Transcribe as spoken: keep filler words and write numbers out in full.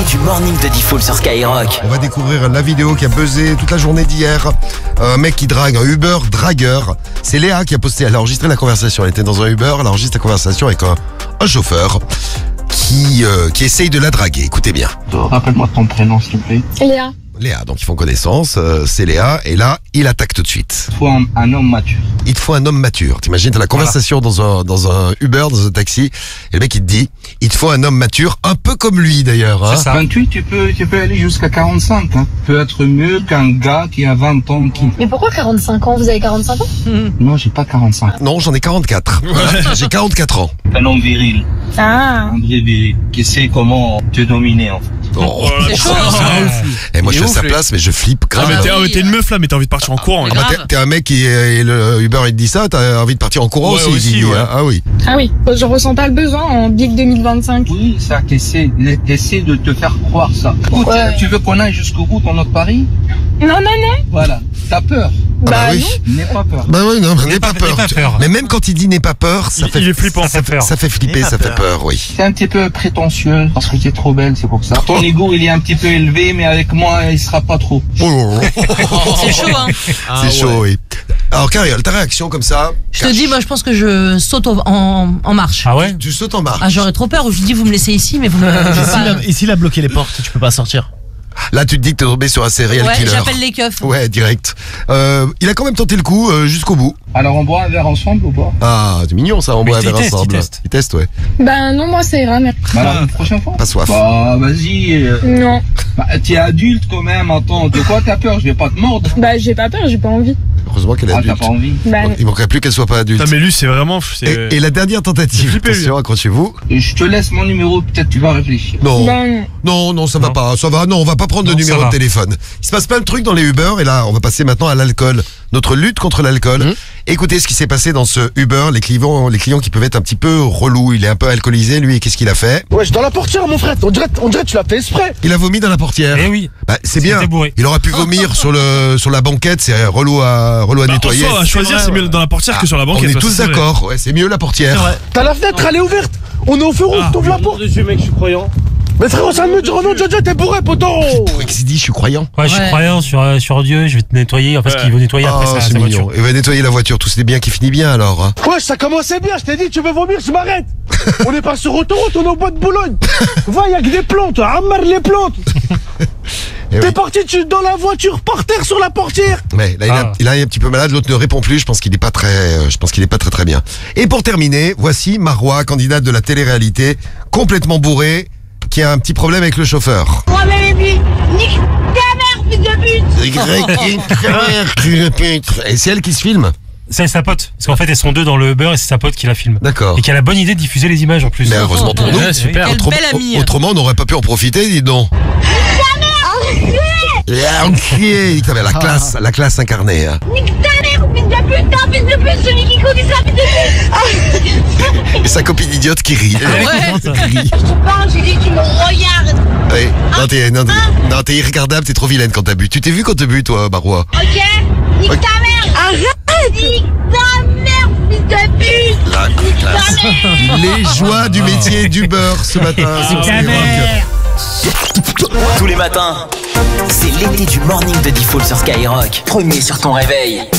du morning de Diffoul sur Skyrock. On va découvrir la vidéo qui a buzzé toute la journée d'hier. Un mec qui drague, un Uber dragueur. C'est Léa qui a posté, elle a enregistré la conversation. Elle était dans un Uber, elle enregistre la conversation avec un, un chauffeur qui, euh, qui essaye de la draguer. Écoutez bien. Rappelle-moi ton prénom, s'il te plaît. Léa. Léa, donc ils font connaissance, euh, c'est Léa, et là, il attaque tout de suite. Il faut un, un homme mature. Il te faut un homme mature. T'imagines, t'as la conversation dans un, dans un Uber, dans un taxi, et le mec il te dit, il te faut un homme mature, un peu comme lui d'ailleurs. Hein. vingt-huit, tu peux, tu peux aller jusqu'à quarante-cinq. Hein. Tu peux être mieux qu'un gars qui a vingt ans. Qui... Mais pourquoi quarante-cinq ans? Vous avez quarante-cinq ans? Non, j'ai pas quarante-cinq. Non, j'en ai quarante-quatre. J'ai quarante-quatre ans. Un homme viril, Ah. un vrai viril, qui sait comment te dominer en fait. Oh. C'est chaud, hein. Et moi je Il est suis à sa ouf, lui. place, mais je flippe Ah, grave. mais t'es, ah, mais t'es une meuf là, mais t'as envie de partir en courant. Ah, bah, t'es- t'es un mec qui et le Uber il te dit ça, t'as envie de partir en courant Ouais, aussi, il aussi, dit, ouais. hein. Ah oui. Ah oui, je ressens pas le besoin en Big deux mille vingt-cinq. Oui, ça, t'essaies, t'essaies de te faire croire ça. Écoute, Ouais. tu veux qu'on aille jusqu'au bout dans notre pari? Non, non, non. Voilà. T'as peur. Ah bah Bah oui. non. N'aie pas peur. Bah oui, non, mais n'aie pas- pas peur. n'aie pas Tu- peur. Mais même quand il dit n'aie pas peur, ça Il- fait il est flippant, ça, ça fait peur. ça fait flipper, N'aie pas ça fait peur. peur, oui. T'es un petit peu prétentieux parce que t'es trop belle, c'est pour ça. Ton ego, il est un petit peu élevé, mais avec moi, il sera pas trop. Oh, C'est chaud, hein. c'est chaud, oui. Alors Cariole, ta réaction comme ça? Je te dis, moi, je pense que je saute au- en, en marche. Ah ouais? Tu sautes en marche. Ah, j'aurais trop peur. Je dis, vous me laissez ici, mais vous me. je Et peux s'il pas- a, et s'il a bloqué les portes, tu peux pas sortir. Là, tu te dis que t'es tombé sur un serial Ouais, killer. j'appelle les keufs. Ouais, direct. Euh, il a quand même tenté le coup euh, jusqu'au bout. Alors, on boit un verre ensemble ou pas? Ah, c'est mignon ça, on Mais boit un il verre teste, il ensemble. teste. Il teste, ouais. Bah non, moi ça ira, mais. Alors, une prochaine fois? Pas soif. Bah, vas-y. euh, Non. Bah, t'es adulte quand même, attends. De quoi t'as peur? Je vais pas te mordre. Bah j'ai pas peur, j'ai pas envie. Heureusement qu'elle est Ah, t'as adulte. pas envie. Bah non. Il manquerait plus qu'elle soit pas adulte. Putain, mais lui, c'est vraiment. c'est- Et, et la dernière tentative, flippé, lui. attention, accrochez-vous. Et je te laisse mon numéro, peut-être tu vas réfléchir. Non, Bah non. non, non, ça va Non. pas, ça va, non, on va pas prendre de Non, ça numéro de va. téléphone. Il se passe plein de trucs dans les Uber, et là, on va passer maintenant à l'alcool. Notre lutte contre l'alcool. Mmh. Écoutez ce qui s'est passé dans ce Uber, les clients, les clients qui peuvent être un petit peu relous. Il est un peu alcoolisé, lui, et qu'est-ce qu'il a fait? Wesh, dans la portière, mon frère, on dirait, on dirait que tu l'as fait exprès. Il a vomi dans la portière. Eh oui. Bah, c'est Il bien. était bourré. Il aurait pu vomir sur le, sur la banquette, c'est relou à, relou à Bah, en nettoyer. soi, à choisir, vrai, c'est mieux ouais. dans la portière Ah, que sur la on banquette. est ça, tous c'est vrai. d'accord, ouais, c'est mieux la portière. T'as la fenêtre, elle est ouverte. On est au feu rouge, Ah, t'ouvres la porte. dessus, mec, je suis croyant. Mais frérot, ça me dit, oh non, Jojo, t'es bourré, poteau. Pour qu'il dit, je suis croyant. Ouais, je suis Ouais. croyant sur, euh, sur Dieu, je vais te nettoyer, enfin, Ouais. ce qu'il veut nettoyer après Ah, sa, c'est sa mignon. voiture. Il va nettoyer la voiture, tout c'est bien qui finit bien alors. Hein. Wesh, ça commençait bien, je t'ai dit, tu veux vomir, je m'arrête. On est pas sur autoroute, on est au bois de Boulogne. Va, y'a que des plantes, amère les plantes. Eh T'es oui. parti tu, dans la voiture, par terre, sur la portière. Mais là, il, a, Ah. il a un petit peu malade, l'autre ne répond plus. Je pense qu'il est pas très, euh, je pense qu'il est pas très très bien. Et pour terminer, voici Marois, candidate de la télé-réalité, complètement bourrée, qui a un petit problème avec le chauffeur. Moi même nique ta mère, fils de pute. Et c'est elle qui se filme. C'est sa pote. Parce qu'en fait, elles sont deux dans le Uber et c'est sa pote qui la filme. D'accord. Et qui a la bonne idée de diffuser les images en plus. Mais heureusement pour nous. Ouais, super. Quelle Autrement, belle amie. autrement, on n'aurait pas pu en profiter, dis donc. Ah, enculé. Putain, mais la classe, la classe incarnée. Hein. Nique ta mère, fils de pute, non, fils de pute, celui qui conduit ça, fils de pute. Et sa copine idiote qui rit. Elle est Ouais. contente, ça. Qui rit. Je te parle, j'ai dit que tu me regardes. Oui. Non, t'es, non, t'es- non, t'es irregardable, t'es trop vilaine quand t'as bu. Tu t'es vu quand t'as bu, toi, Marois? Ok? Nique Ok. ta mère. Arrête. Nique ta mère, fils de pute. La Nique ta classe. mère. Les joies du métier du beurre ce matin sur Skyrock. Tous les matins, c'est l'été du morning de Diffoul sur Skyrock. Premier sur ton réveil.